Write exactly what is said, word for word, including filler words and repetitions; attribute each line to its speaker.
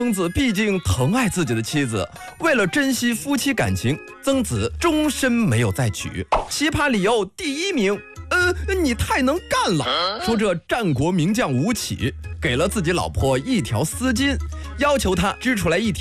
Speaker 1: 曾子毕竟疼爱自己的妻子，为了珍惜夫妻感情，曾子终身没有再娶。奇葩理由第一名，呃，你太能干了。说这战国名将吴起给了自己老婆一条丝巾，要求她织出来一条